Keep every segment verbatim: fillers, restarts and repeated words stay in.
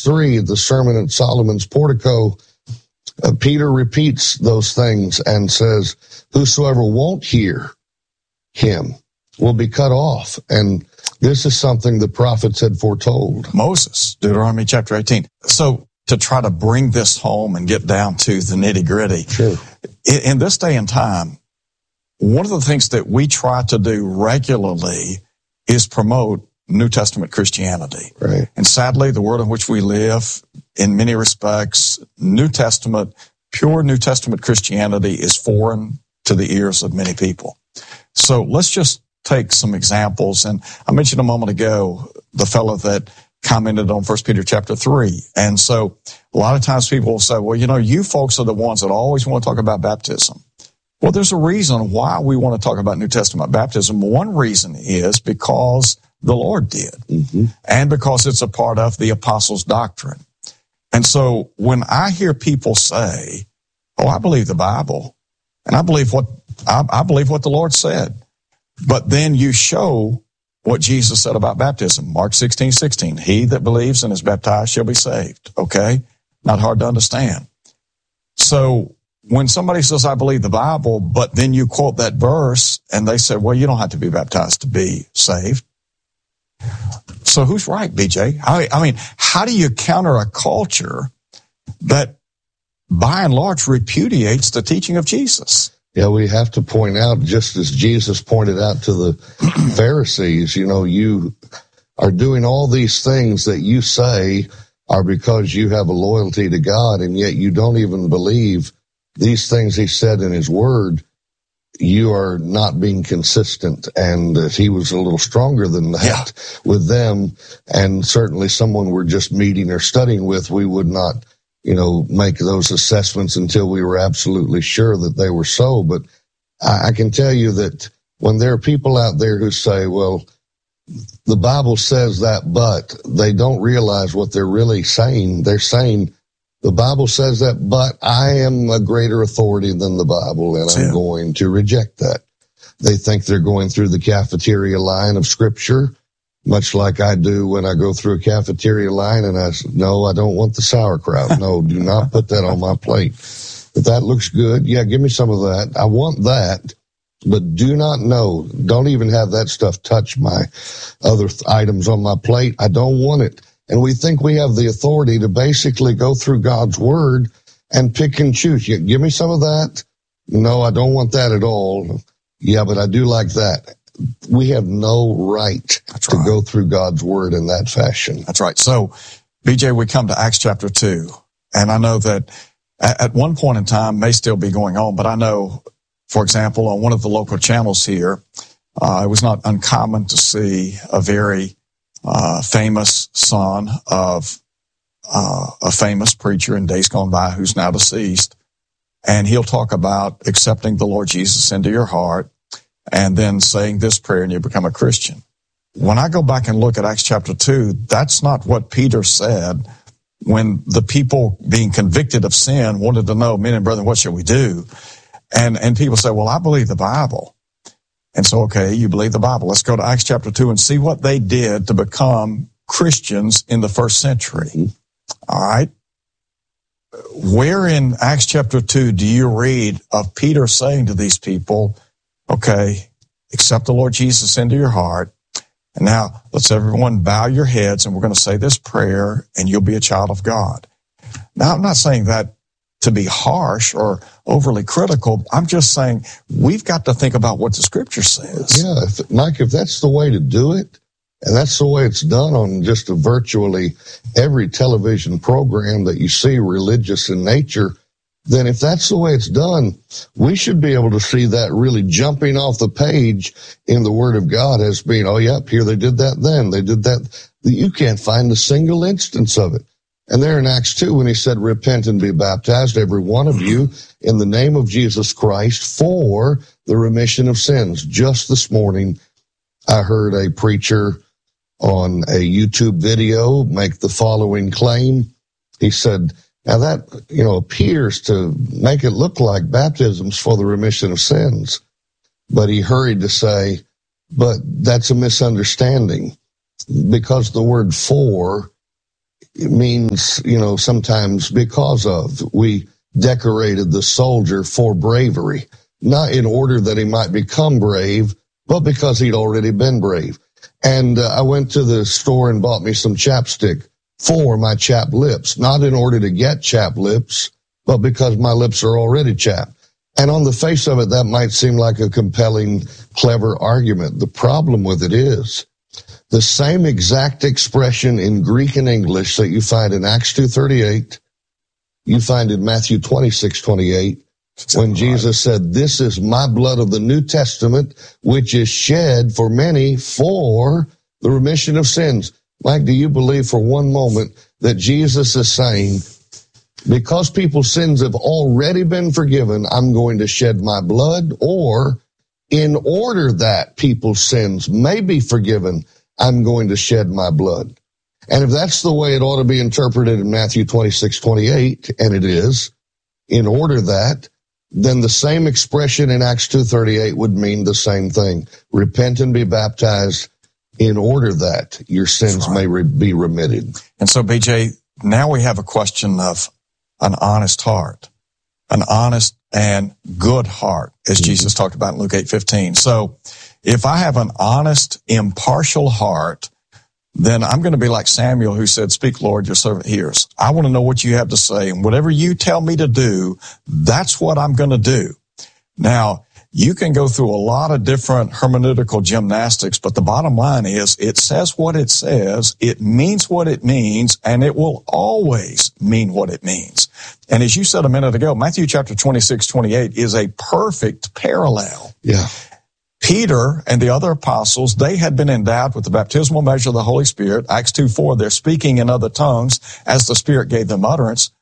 Acts three, the sermon at Solomon's portico, uh, Peter repeats those things and says, whosoever won't hear him will be cut off. And this is something the prophets had foretold. Moses, Deuteronomy chapter eighteen. So to try to bring this home and get down to the nitty gritty, sure. in, in this day and time, one of the things that we try to do regularly is promote New Testament Christianity. Right. And sadly, the world in which we live, in many respects, New Testament, pure New Testament Christianity is foreign to the ears of many people. So let's just take some examples. And I mentioned a moment ago the fellow that commented on First Peter chapter three. And so a lot of times people will say, well, you know, you folks are the ones that always want to talk about baptism. Well, there's a reason why we want to talk about New Testament baptism. One reason is because the Lord did, mm-hmm. and because it's a part of the apostles' doctrine. And so when I hear people say, oh, I believe the Bible, and I believe what I, I believe what the Lord said, but then you show what Jesus said about baptism, Mark sixteen sixteen, he that believes and is baptized shall be saved. Okay? Not hard to understand. So when somebody says, I believe the Bible, but then you quote that verse and they say, well, you don't have to be baptized to be saved. So who's right, B J? I, I mean, how do you counter a culture that by and large repudiates the teaching of Jesus? Yeah, we have to point out, just as Jesus pointed out to the Pharisees, you know, you are doing all these things that you say are because you have a loyalty to God, and yet you don't even believe these things he said in his word. You are not being consistent. And if he was a little stronger than that yeah. with them, and certainly someone we're just meeting or studying with, we would not, you know, make those assessments until we were absolutely sure that they were so. But I, I can tell you that when there are people out there who say, well, the Bible says that, but they don't realize what they're really saying. They're saying, the Bible says that, but I am a greater authority than the Bible, and I'm yeah. going to reject that. They think they're going through the cafeteria line of Scripture, much like I do when I go through a cafeteria line, and I say, no, I don't want the sauerkraut. No, do not put that on my plate. If that looks good, yeah, give me some of that. I want that, but do not know. Don't even have that stuff touch my other th- items on my plate. I don't want it. And we think we have the authority to basically go through God's word and pick and choose. You, give me some of that. No, I don't want that at all. Yeah, but I do like that. We have no right That's to right. go through God's word in that fashion. That's right. So, B J, we come to Acts chapter two. And I know that at one point in time may still be going on, but I know, for example, on one of the local channels here, uh, it was not uncommon to see a very Uh, famous son of uh, a famous preacher in days gone by who's now deceased. And he'll talk about accepting the Lord Jesus into your heart and then saying this prayer and you become a Christian. When I go back and look at Acts chapter two, that's not what Peter said when the people being convicted of sin wanted to know, men and brethren, what shall we do? And, and people say, well, I believe the Bible. And so, okay, you believe the Bible. Let's go to Acts chapter two and see what they did to become Christians in the first century. Mm-hmm. All right. Where in Acts chapter two do you read of Peter saying to these people, okay, accept the Lord Jesus into your heart. And now let's everyone bow your heads and we're going to say this prayer and you'll be a child of God. Now, I'm not saying that to be harsh or overly critical. I'm just saying we've got to think about what the Scripture says. Yeah, if, Mike, if that's the way to do it, and that's the way it's done on just a virtually every television program that you see religious in nature, then if that's the way it's done, we should be able to see that really jumping off the page in the Word of God as being, oh, yep, here they did that then. They did that. You can't find a single instance of it. And there in Acts two, when he said, repent and be baptized, every one of you, in the name of Jesus Christ for the remission of sins. Just this morning, I heard a preacher on a YouTube video make the following claim. He said, now that, you know, appears to make it look like baptism's for the remission of sins. But he hurried to say, but that's a misunderstanding, because the word for means, you know, sometimes because of. We decorated the soldier for bravery, not in order that he might become brave, but because he'd already been brave. And uh, I went to the store and bought me some chapstick for my chapped lips, not in order to get chapped lips, but because my lips are already chapped. And on the face of it, that might seem like a compelling, clever argument. The problem with it is the same exact expression in Greek and English that you find in Acts two thirty-eight, you find in Matthew twenty-six twenty-eight, when Jesus said, "This is my blood of the New Testament, which is shed for many for the remission of sins." Mike, do you believe for one moment that Jesus is saying, because people's sins have already been forgiven, I'm going to shed my blood? Or in order that people's sins may be forgiven, I'm going to shed my blood? And if that's the way it ought to be interpreted in Matthew twenty-six twenty-eight, and it is, in order that, then the same expression in Acts two thirty-eight would mean the same thing. Repent and be baptized in order that your sins right. may re- be remitted. And so, B J, now we have a question of an honest heart, an honest and good heart, as mm-hmm. Jesus talked about in Luke eight fifteen. So if I have an honest, impartial heart, then I'm going to be like Samuel, who said, "Speak, Lord, your servant hears." I want to know what you have to say, and whatever you tell me to do, that's what I'm going to do. Now, you can go through a lot of different hermeneutical gymnastics, but the bottom line is it says what it says, it means what it means, and it will always mean what it means. And as you said a minute ago, Matthew chapter twenty-six twenty-eight is a perfect parallel. Yeah. Peter and the other apostles, they had been endowed with the baptismal measure of the Holy Spirit. Acts two four, they're speaking in other tongues as the Spirit gave them utterance.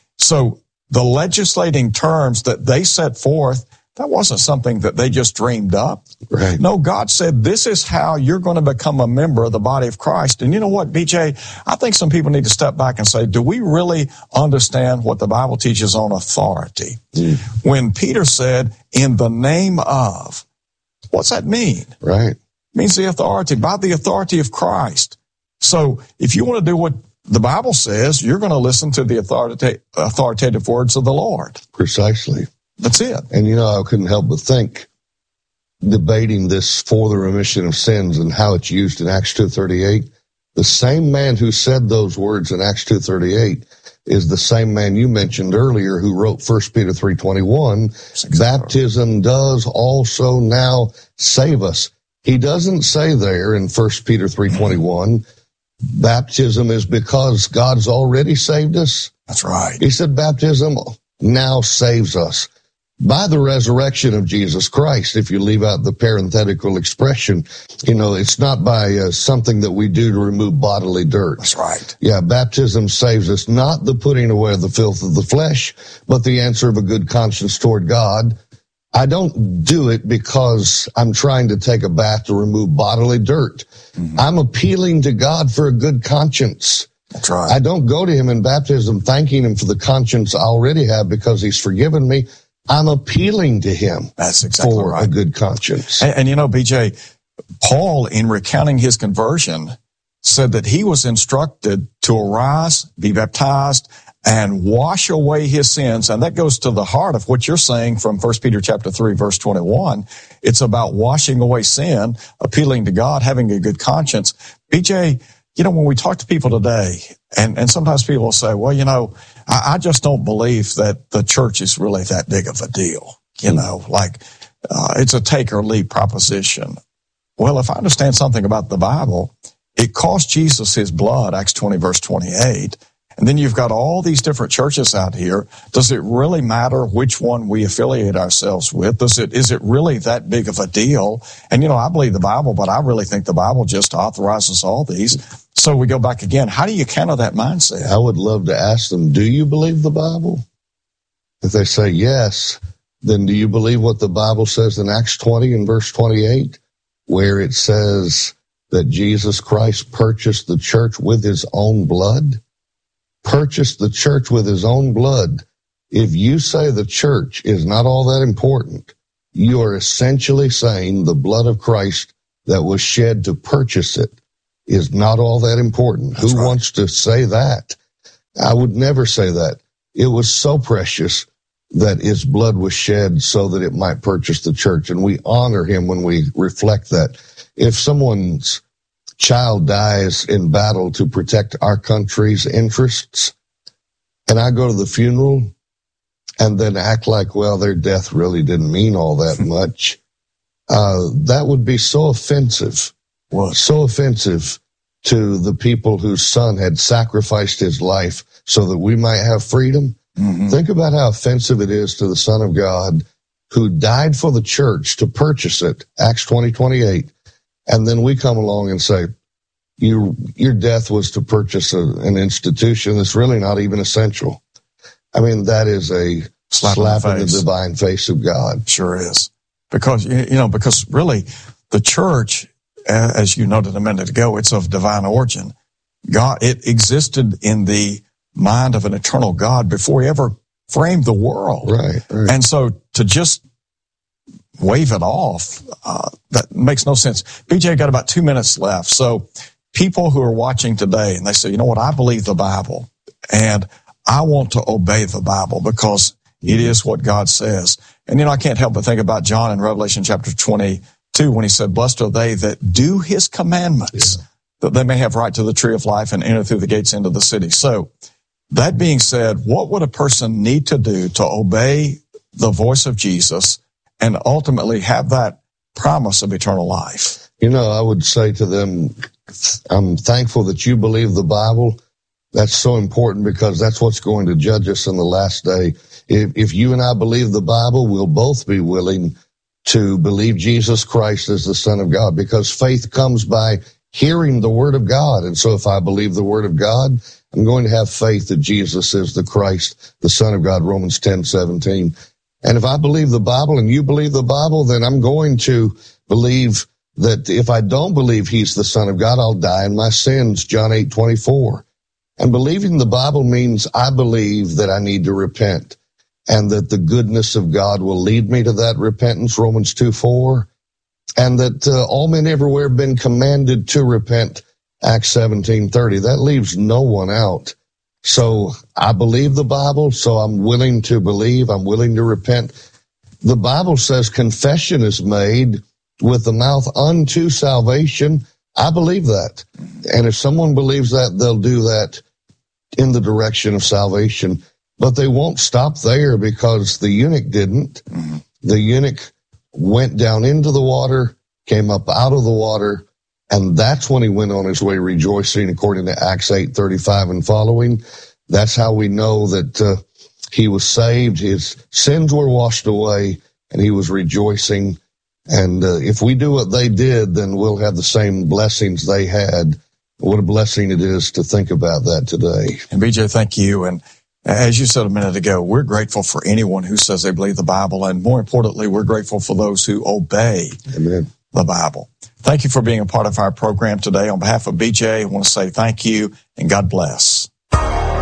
So the legislating terms that they set forth, that wasn't something that they just dreamed up. Right. No, God said, this is how you're going to become a member of the body of Christ. And you know what, B J? I think some people need to step back and say, do we really understand what the Bible teaches on authority? Mm. When Peter said, "In the name of," what's that mean? Right. It means the authority, by the authority of Christ. So if you want to do what the Bible says, you're going to listen to the authoritative, authoritative words of the Lord. Precisely. That's it. And you know, I couldn't help but think, debating this for the remission of sins and how it's used in Acts two thirty-eight, the same man who said those words in Acts two thirty-eight is the same man you mentioned earlier who wrote First Peter three twenty-one. Exactly. Baptism does also now save us. He doesn't say there in First Peter three twenty-one, baptism is because God's already saved us. That's right. He said baptism now saves us by the resurrection of Jesus Christ. If you leave out the parenthetical expression, you know, it's not by uh, something that we do to remove bodily dirt. That's right. Yeah, baptism saves us, not the putting away of the filth of the flesh, but the answer of a good conscience toward God. I don't do it because I'm trying to take a bath to remove bodily dirt. Mm-hmm. I'm appealing to God for a good conscience. That's right. I don't go to him in baptism thanking him for the conscience I already have because he's forgiven me. I'm appealing to him That's exactly for right. a good conscience. And, and you know, B J, Paul, in recounting his conversion, said that he was instructed to arise, be baptized, and wash away his sins. And that goes to the heart of what you're saying from First Peter chapter three, verse twenty-one. It's about washing away sin, appealing to God, having a good conscience. B J, you know, when we talk to people today, and, and sometimes people will say, well, you know, I, I just don't believe that the church is really that big of a deal. You know, like uh, it's a take or leave proposition. Well, if I understand something about the Bible, it cost Jesus his blood, Acts twenty, verse twenty-eight. And then you've got all these different churches out here. Does it really matter which one we affiliate ourselves with? Does it, is it really that big of a deal? And, you know, I believe the Bible, but I really think the Bible just authorizes all these. So we go back again. How do you counter that mindset? I would love to ask them, do you believe the Bible? If they say yes, then do you believe what the Bible says in Acts twenty and verse twenty-eight, where it says that Jesus Christ purchased the church with his own blood? Purchased the church with his own blood. If you say the church is not all that important, you are essentially saying the blood of Christ that was shed to purchase it is not all that important. That's Who right. wants to say that? I would never say that. It was so precious that his blood was shed so that it might purchase the church. And we honor him when we reflect that. If someone's child dies in battle to protect our country's interests, and I go to the funeral and then act like, well, their death really didn't mean all that much, uh, that would be so offensive. What? So offensive to the people whose son had sacrificed his life so that we might have freedom. Mm-hmm. Think about how offensive it is to the Son of God who died for the church to purchase it, Acts twenty twenty-eight. And then we come along and say, you, your death was to purchase a, an institution that's really not even essential. I mean, that is a Slap, slap in, in the, the divine face of God. Sure is. Because, you know, because really the church, as you noted a minute ago, it's of divine origin. God, it existed in the mind of an eternal God before he ever framed the world. Right, right. And so to just wave it off, uh, that makes no sense. B J, got about two minutes left. So people who are watching today and they say, you know what, I believe the Bible and I want to obey the Bible because it is what God says. And, you know, I can't help but think about John in Revelation chapter twenty-two when he said, blessed are they that do his commandments, yeah. that they may have right to the tree of life and enter through the gates into the city. So that being said, what would a person need to do to obey the voice of Jesus and ultimately have that promise of eternal life? You know, I would say to them, I'm thankful that you believe the Bible. That's so important because that's what's going to judge us in the last day. If, if you and I believe the Bible, we'll both be willing to believe Jesus Christ as the Son of God because faith comes by hearing the Word of God. And so if I believe the Word of God, I'm going to have faith that Jesus is the Christ, the Son of God, Romans ten seventeen. And if I believe the Bible and you believe the Bible, then I'm going to believe that if I don't believe he's the Son of God, I'll die in my sins, John eight twenty-four. And believing the Bible means I believe that I need to repent and that the goodness of God will lead me to that repentance, Romans two four, and that uh, all men everywhere have been commanded to repent, Acts seventeen thirty. That leaves no one out. So I believe the Bible, so I'm willing to believe, I'm willing to repent. The Bible says confession is made with the mouth unto salvation. I believe that. And if someone believes that, they'll do that in the direction of salvation. But they won't stop there because the eunuch didn't. Mm-hmm. The eunuch went down into the water, came up out of the water, and that's when he went on his way rejoicing, according to Acts eight thirty-five and following. That's how we know that uh, he was saved. His sins were washed away, and he was rejoicing. And uh, if we do what they did, then we'll have the same blessings they had. What a blessing it is to think about that today. And B J, thank you. And as you said a minute ago, we're grateful for anyone who says they believe the Bible. And more importantly, we're grateful for those who obey Amen. The Bible. Thank you for being a part of our program today. On behalf of B J, I want to say thank you and God bless.